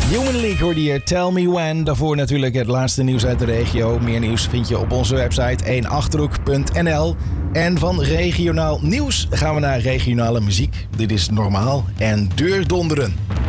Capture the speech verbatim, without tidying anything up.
Human League hoorde hier, Tell Me When. Daarvoor natuurlijk het laatste nieuws uit de regio. Meer nieuws vind je op onze website één achterhoek punt n l. En van regionaal nieuws gaan we naar regionale muziek. Dit is Normaal en Deurdonderen.